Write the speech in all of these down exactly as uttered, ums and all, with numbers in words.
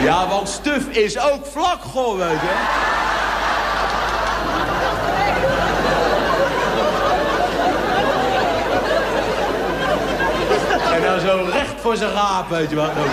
Ja, want stuf is ook vlak, goh, weet je. En dan zo recht voor zijn raap, weet je wat. Nou,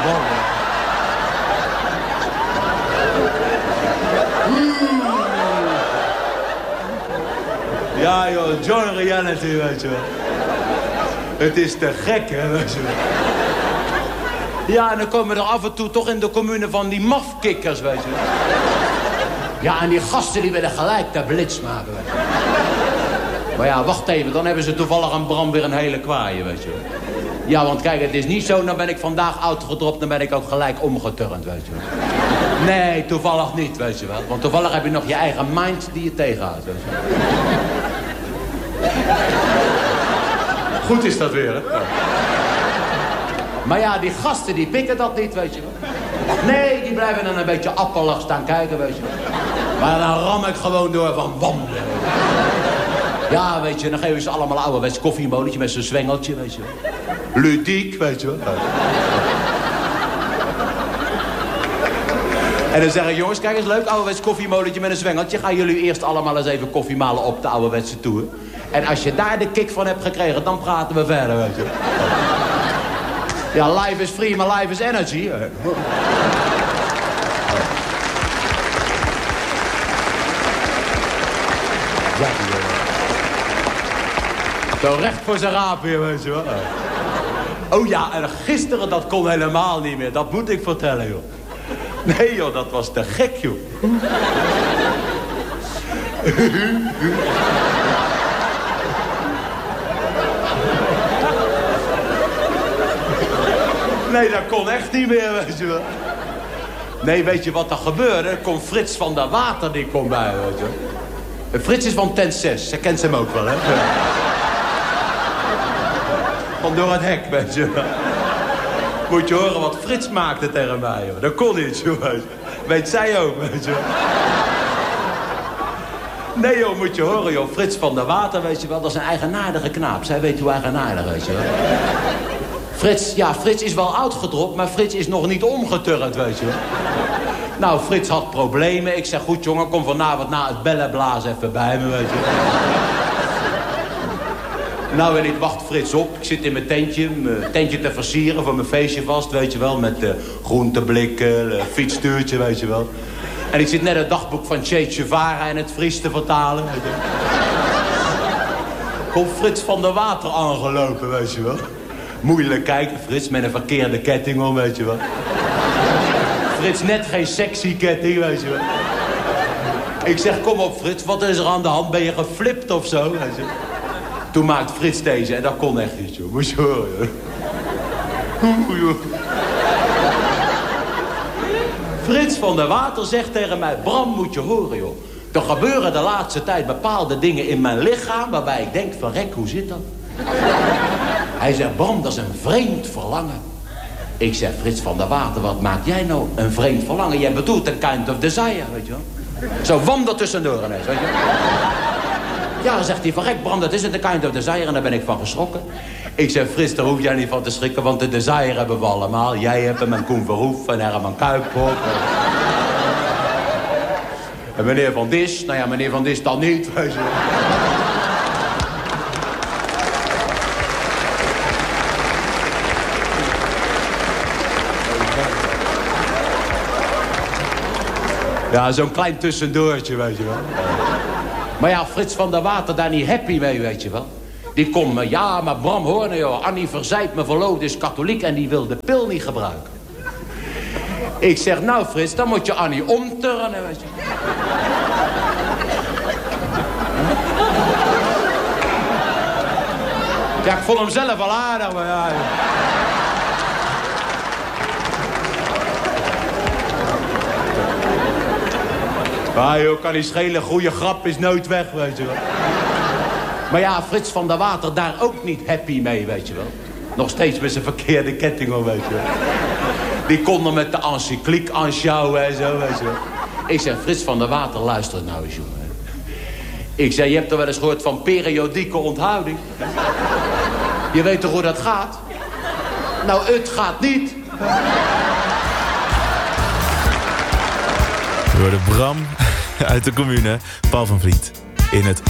ja, joh, John Reality, weet je wel. Het is te gek, hè, weet je wel. Ja, en dan komen er af en toe toch in de commune van die mafkikkers, weet je wel. Ja, en die gasten die willen gelijk de blitz maken, weet je wel. Maar ja, wacht even, dan hebben ze toevallig aan Bram weer een hele kwaaie, weet je wel. Ja, want kijk, het is niet zo, dan ben ik vandaag uitgedropt, dan ben ik ook gelijk omgeturnd, weet je wel. Nee, toevallig niet, weet je wel. Want toevallig heb je nog je eigen mind die je tegenhoudt, weet je wel. Goed is dat weer, hè? Ja. Maar ja, die gasten die pikken dat niet, weet je wel. Nee, die blijven dan een beetje appelig staan kijken, weet je wel. Maar dan ram ik gewoon door van wandelen. Ja, weet je, dan geven ze allemaal ouderwets koffiemolentje met zo'n zwengeltje, weet je wel. Ludiek, weet je wel. En dan zeg ik, jongens, kijk eens, leuk, ouderwets koffiemolentje met een zwengeltje. Gaan jullie eerst allemaal eens even koffie malen op de ouderwetse toer. En als je daar de kick van hebt gekregen, dan praten we verder, weet je. Ja, life is free, maar life is energy. Ja, zo recht voor zijn raap weer, weet je wel. Oh ja, en gisteren, dat kon helemaal niet meer. Dat moet ik vertellen, joh. Nee, joh, dat was te gek, joh. Nee, dat kon echt niet meer, weet je wel. Nee, weet je wat er gebeurde? Er komt Frits van der Water, die komt bij, weet je wel. Frits is van tent zes, ze kent hem ook wel, hè. Van door het hek, weet je wel. Moet je horen wat Frits maakte tegen mij, joh. Dat kon niet, joh. Weet zij ook, weet je wel. Nee, joh, moet je horen, joh. Frits van der Water, weet je wel, dat is een eigenaardige knaap. Zij weet hoe eigenaardig, weet je wel. Frits, ja, Frits is wel uitgedropt, maar Frits is nog niet omgeturnd, weet je wel. Nou, Frits had problemen. Ik zeg, goed jongen, kom vanavond na het bellen blazen even bij me, weet je wel. Nou, en ik wacht Frits op. Ik zit in mijn tentje, mijn tentje te versieren voor mijn feestje vast, weet je wel. Met uh, groenteblikken, uh, fietsstuurtje, weet je wel. En ik zit net het dagboek van Che Guevara in het Fries te vertalen, weet je wel. Komt Frits van der Water aangelopen, weet je wel. Moeilijk kijken, Frits, met een verkeerde ketting om, weet je wel. Frits, net geen sexy ketting, weet je wel. Ik zeg, kom op Frits, wat is er aan de hand? Ben je geflipt of zo? Weet je? Toen maakt Frits deze en dat kon echt niet, joh. Moest je horen, joh. Frits van der Water zegt tegen mij, Bram, moet je horen, joh. Er gebeuren de laatste tijd bepaalde dingen in mijn lichaam waarbij ik denk, van rek, hoe zit dat? Hij zegt, Bram, dat is een vreemd verlangen. Ik zeg, Frits van der Water, wat maak jij nou een vreemd verlangen? Jij bedoelt een kind of desire, weet je wel. Zo wandel tussendoor ineens, weet je wel. Ja, dan zegt hij, verrek Bram, dat is het, een kind of desire. En daar ben ik van geschrokken. Ik zeg, Frits, daar hoef jij niet van te schrikken, want de desire hebben we allemaal. Jij hebt hem en Koen Verhoef en Herman Kuipkop. En meneer Van Dis, nou ja, meneer Van Dis dan niet, weet je wel. Ja, zo'n klein tussendoortje, weet je wel. Maar ja, Frits van der Water daar niet happy mee, weet je wel. Die komt me, ja, maar Bram, hoor nou, joh. Annie Verzijt, mijn verloofde, is katholiek en die wil de pil niet gebruiken. Ik zeg, nou Frits, dan moet je Annie omturnen, weet je. Ja, ik vond hem zelf wel aardig, maar ja... Maar joh, kan niet schelen, goede grap is nooit weg, weet je wel. Maar ja, Frits van der Water daar ook niet happy mee, weet je wel. Nog steeds met zijn verkeerde ketting om, weet je wel. Die kon er met de encycliek aanschouwen en zo, weet je wel. Ik zeg, Frits van der Water, luister nou eens, jongen. Ik zeg, je hebt er wel eens gehoord van periodieke onthouding. Je weet toch hoe dat gaat? Nou, het gaat niet. Door de Bram uit de commune, Paul van Vliet. In het